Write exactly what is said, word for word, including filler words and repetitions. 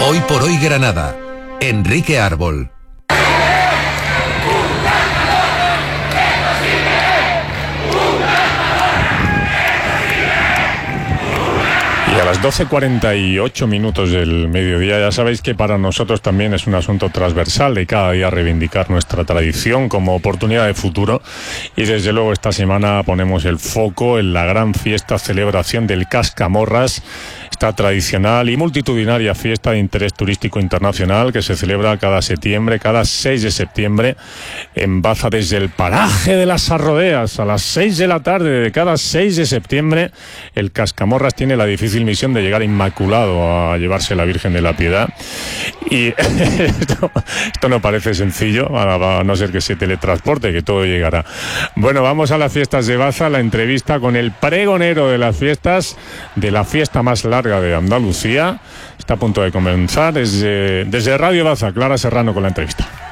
Hoy por hoy Granada. Enrique Árbol. Y a las doce cuarenta y ocho minutos del mediodía, ya sabéis que para nosotros también es un asunto transversal de cada día reivindicar nuestra tradición como oportunidad de futuro, y desde luego esta semana ponemos el foco en la gran fiesta celebración del Cascamorras, esta tradicional y multitudinaria fiesta de interés turístico internacional que se celebra cada septiembre, cada seis de septiembre en Baza, desde el paraje de las Arrodeas a las seis de la tarde de cada seis de septiembre. El Cascamorras tiene la difícil misión de llegar inmaculado a llevarse la Virgen de la Piedad, y esto, esto no parece sencillo, a no ser que se teletransporte, que todo llegará. Bueno, vamos a las fiestas de Baza, la entrevista con el pregonero de las fiestas, de la fiesta más larga de Andalucía. Está a punto de comenzar desde, desde Radio Baza, Clara Serrano con la entrevista.